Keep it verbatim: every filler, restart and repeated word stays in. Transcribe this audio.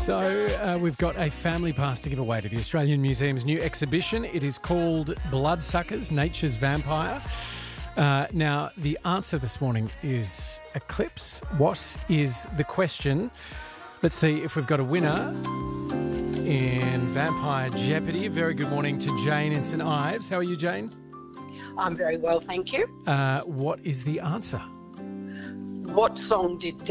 So uh, we've got a family pass to give away to the Australian Museum's new exhibition. It is called Bloodsuckers, Nature's Vampire. Uh, now, the answer this morning is eclipse. What is the question? Let's see if we've got a winner in Vampire Jeopardy. Very good morning to Jane in St Ives. How are you, Jane? I'm very well, thank you. Uh, what is the answer? What song did